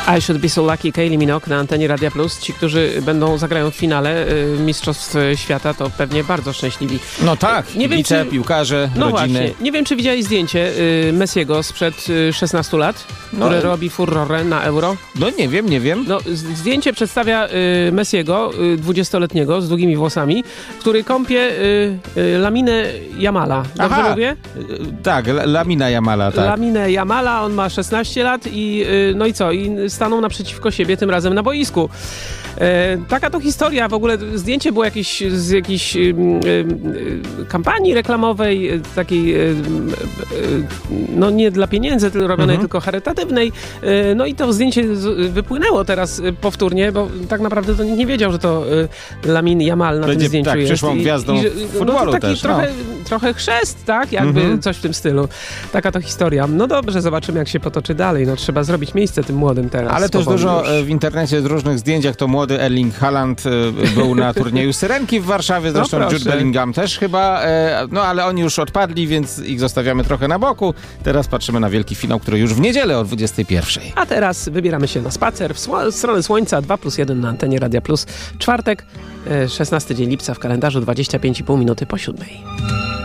I Should Be So Lucky, Kylie Minogue na antenie Radia Plus. Ci, którzy zagrają w finale Mistrzostw Świata, to pewnie bardzo szczęśliwi. No tak, nie wiem, czy piłkarze, no rodziny. Właśnie. Nie wiem, czy widziałeś zdjęcie Messiego sprzed 16 lat, które robi furorę na Euro. No nie wiem. No, zdjęcie przedstawia Messiego, 20-letniego, z długimi włosami, który kąpie Laminę Jamala. Dobrze mówię? Tak, Lamina Jamala, tak. Laminę Jamala, on ma 16 lat i no i co? I stanął naprzeciwko siebie, tym razem na boisku. Taka to historia. W ogóle zdjęcie było z jakiejś kampanii reklamowej, takiej no nie dla pieniędzy robionej, tylko charytatywnej. No i to zdjęcie wypłynęło teraz powtórnie, bo tak naprawdę to nikt nie wiedział, że to Lamin Jamal na tym zdjęciu jest. Przyszłą gwiazdą futbolu no to taki też. trochę chrzest, tak? Jakby coś w tym stylu. Taka to historia. No dobrze, zobaczymy, jak się potoczy dalej. No trzeba zrobić miejsce tym młodym teraz. Ale też dużo w internecie z różnych zdjęć, jak to młody Erling Haaland był na turnieju Syrenki w Warszawie, zresztą Jude Bellingham też chyba, no ale oni już odpadli, więc ich zostawiamy trochę na boku. Teraz patrzymy na wielki finał, który już w niedzielę o 21. A teraz wybieramy się na spacer w stronę słońca, 2+1 na antenie Radia Plus. Czwartek, 16 dzień lipca w kalendarzu, 25,5 minuty po 7.